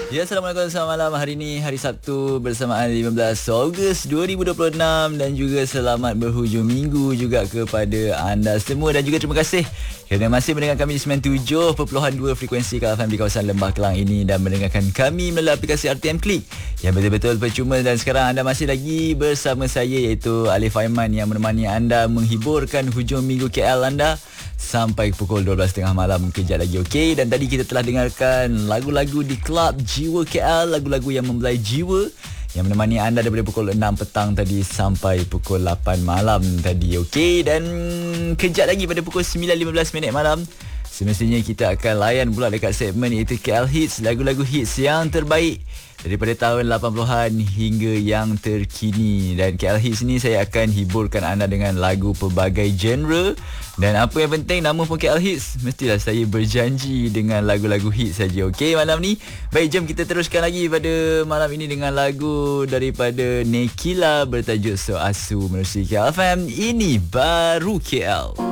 Ya, Assalamualaikum, selamat malam. Hari ini hari Sabtu bersamaan 15 Ogos 2026 dan juga selamat berhujung minggu juga kepada anda semua dan juga terima kasih kerana masih mendengar kami di 97.2 frekuensi KFM di kawasan Lembah Kelang ini dan mendengarkan kami melalui aplikasi RTM Klik yang betul-betul percuma. Dan sekarang anda masih lagi bersama saya iaitu Alif Aiman yang menemani anda menghiburkan hujung minggu KL anda sampai pukul 12.30 malam kejap lagi. Okey, dan tadi kita telah dengarkan lagu-lagu di Klub Jiwa KL, lagu-lagu yang membelai jiwa yang menemani anda daripada pukul 6 petang tadi sampai pukul 8 malam tadi. Okey, dan kejap lagi pada pukul 9.15 malam semestinya kita akan layan pula dekat segmen iaitu KL Hits, lagu-lagu hits yang terbaik daripada tahun 80-an hingga yang terkini. Dan KL Hits ni saya akan hiburkan anda dengan lagu pelbagai genre. Dan apa yang penting, nama pun KL Hits, mestilah saya berjanji dengan lagu-lagu hits saja. Okey, malam ni. Baik, jom kita teruskan lagi pada malam ini dengan lagu daripada Nekila bertajuk So Asu menerusi KL FM. Ini baru KL.